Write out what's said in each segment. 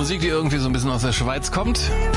Musik, die irgendwie so ein bisschen aus der Schweiz kommt.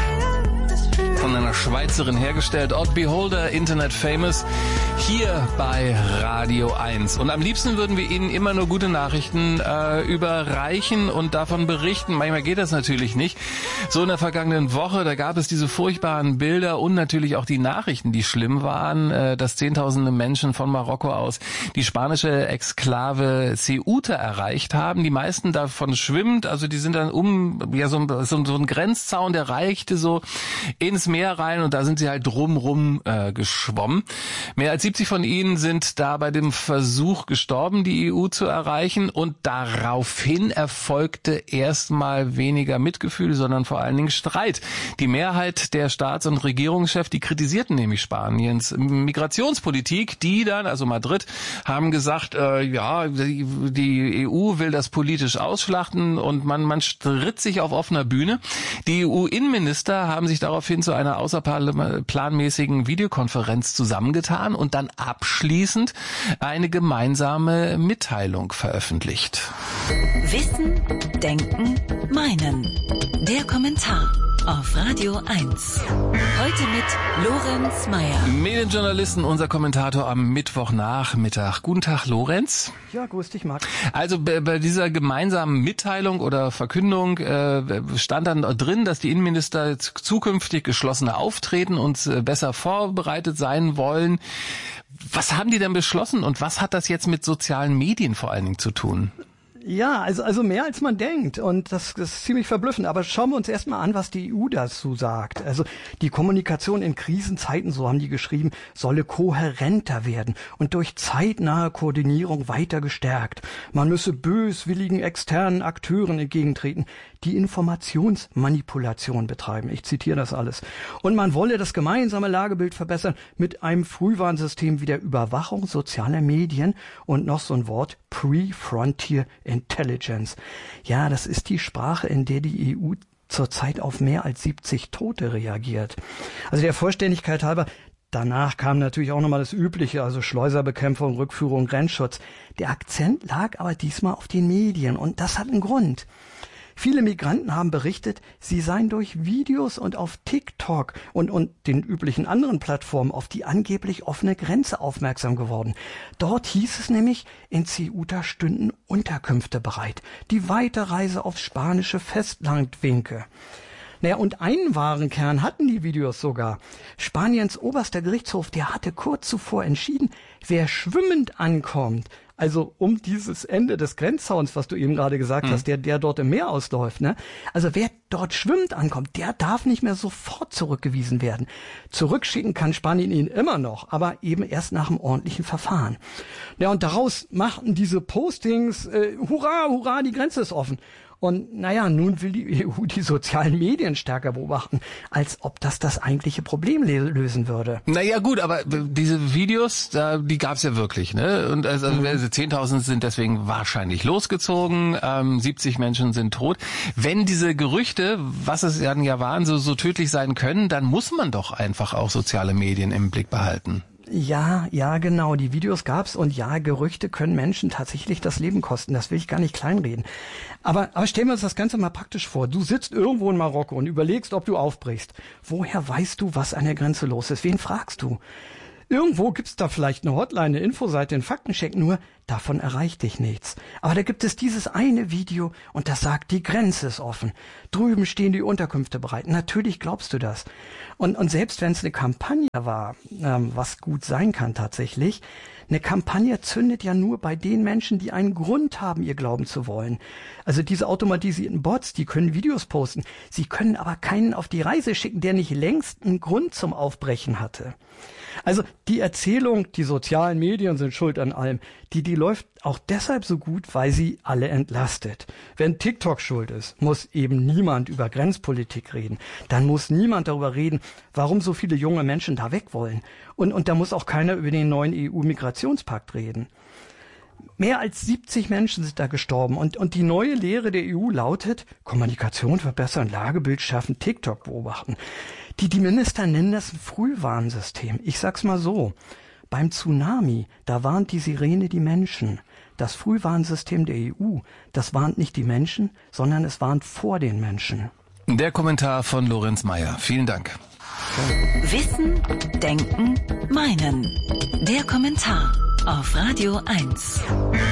Von einer Schweizerin hergestellt. Odd Beholder, Internet Famous, hier bei Radio 1. Und am liebsten würden wir Ihnen immer nur gute Nachrichten überreichen und davon berichten. Manchmal geht das natürlich nicht. So in der vergangenen Woche, da gab es diese furchtbaren Bilder und natürlich auch die Nachrichten, die schlimm waren, dass Zehntausende Menschen von Marokko aus die spanische Exklave Ceuta erreicht haben. Die meisten davon schwimmt, also die sind dann so ein Grenzzaun, der reichte so ins Meer rein und da sind sie halt drumrum geschwommen. Mehr als 70 von ihnen sind da bei dem Versuch gestorben, die EU zu erreichen, und daraufhin erfolgte erstmal weniger Mitgefühl, sondern vor allen Dingen Streit. Die Mehrheit der Staats- und Regierungschefs, die kritisierten nämlich Spaniens Migrationspolitik, die dann, also Madrid, haben gesagt, die EU will das politisch ausschlachten und man stritt sich auf offener Bühne. Die EU-Innenminister haben sich daraufhin zu einer außerplanmäßigen Videokonferenz zusammengetan und dann abschließend eine gemeinsame Mitteilung veröffentlicht. Wissen, Denken, Meinen. Der Kommentar auf Radio 1. Heute mit Lorenz Meyer. Medienjournalisten, unser Kommentator am Mittwochnachmittag. Guten Tag, Lorenz. Ja, grüß dich, Max. Also bei dieser gemeinsamen Mitteilung oder Verkündung stand dann drin, dass die Innenminister zukünftig geschlossener auftreten und besser vorbereitet sein wollen. Was haben die denn beschlossen und was hat das jetzt mit sozialen Medien vor allen Dingen zu tun? Ja, also mehr als man denkt, und das ist ziemlich verblüffend. Aber schauen wir uns erstmal an, was die EU dazu sagt. Also die Kommunikation in Krisenzeiten, so haben die geschrieben, solle kohärenter werden und durch zeitnahe Koordinierung weiter gestärkt. Man müsse böswilligen externen Akteuren entgegentreten, die Informationsmanipulation betreiben. Ich zitiere das alles. Und man wolle das gemeinsame Lagebild verbessern mit einem Frühwarnsystem wie der Überwachung sozialer Medien und noch so ein Wort, Pre-Frontier Intelligence. Ja, das ist die Sprache, in der die EU zurzeit auf mehr als 70 Tote reagiert. Also der Vollständigkeit halber, danach kam natürlich auch nochmal das Übliche, also Schleuserbekämpfung, Rückführung, Grenzschutz. Der Akzent lag aber diesmal auf den Medien und das hat einen Grund. Viele Migranten haben berichtet, sie seien durch Videos und auf TikTok und den üblichen anderen Plattformen auf die angeblich offene Grenze aufmerksam geworden. Dort hieß es nämlich, in Ceuta stünden Unterkünfte bereit. Die Weiterreise aufs spanische Festland winke. Naja, und einen wahren Kern hatten die Videos sogar. Spaniens oberster Gerichtshof, der hatte kurz zuvor entschieden, wer schwimmend ankommt, also um dieses Ende des Grenzzauns, was du eben gerade gesagt hast, der dort im Meer ausläuft, ne? Also wer dort schwimmend ankommt, der darf nicht mehr sofort zurückgewiesen werden. Zurückschicken kann Spanien ihn immer noch, aber eben erst nach einem ordentlichen Verfahren. Ja, und daraus machten diese Postings, hurra, hurra, die Grenze ist offen. Und naja, nun will die EU die sozialen Medien stärker beobachten, als ob das eigentliche Problem lösen würde. Naja gut, aber diese Videos, die gab's ja wirklich, ne? Und also 10.000 sind deswegen wahrscheinlich losgezogen, 70 Menschen sind tot. Wenn diese Gerüchte, was es ja waren, so tödlich sein können, dann muss man doch einfach auch soziale Medien im Blick behalten. Ja, genau, die Videos gab's und ja, Gerüchte können Menschen tatsächlich das Leben kosten, das will ich gar nicht kleinreden. Aber stellen wir uns das Ganze mal praktisch vor. Du sitzt irgendwo in Marokko und überlegst, ob du aufbrichst. Woher weißt du, was an der Grenze los ist? Wen fragst du? Irgendwo gibt's da vielleicht eine Hotline, eine Infoseite, einen Faktencheck, nur davon erreicht dich nichts. Aber da gibt es dieses eine Video und das sagt, die Grenze ist offen. Drüben stehen die Unterkünfte bereit. Natürlich glaubst du das. Und selbst wenn es eine Kampagne war, was gut sein kann tatsächlich, eine Kampagne zündet ja nur bei den Menschen, die einen Grund haben, ihr glauben zu wollen. Also diese automatisierten Bots, die können Videos posten. Sie können aber keinen auf die Reise schicken, der nicht längst einen Grund zum Aufbrechen hatte. Also die Erzählung, die sozialen Medien sind schuld an allem, die läuft auch deshalb so gut, weil sie alle entlastet. Wenn TikTok schuld ist, muss eben niemand über Grenzpolitik reden. Dann muss niemand darüber reden, warum so viele junge Menschen da weg wollen. Und da muss auch keiner über den neuen EU-Migrationspakt reden. Mehr als 70 Menschen sind da gestorben und die neue Lehre der EU lautet, Kommunikation verbessern, Lagebild schaffen, TikTok beobachten. Die Minister nennen das ein Frühwarnsystem. Ich sag's mal so, beim Tsunami, da warnt die Sirene die Menschen. das Frühwarnsystem der EU, das warnt nicht die Menschen, sondern es warnt vor den Menschen. Der Kommentar von Lorenz Meyer. Vielen Dank. Wissen, Denken, Meinen. Der Kommentar auf Radio 1.